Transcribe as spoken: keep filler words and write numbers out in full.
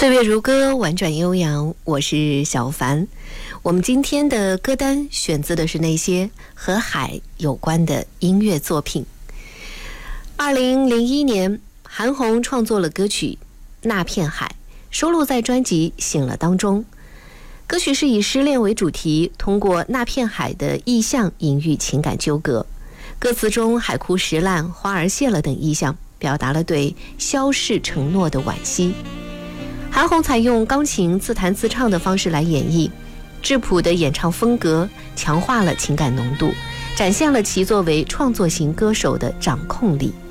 岁月如歌，婉转悠扬，我是小凡。我们今天的歌单选自的是那些和海有关的音乐作品。二零零一年，韩红创作了歌曲《那片海》，收录在专辑《醒了》当中。歌曲是以失恋为主题，通过那片海的意象隐喻情感纠葛。歌词中海枯石烂、花儿谢了等意象，表达了对消逝承诺的惋惜。韩红采用钢琴自弹自唱的方式来演绎，质朴的演唱风格强化了情感浓度，展现了其作为创作型歌手的掌控力。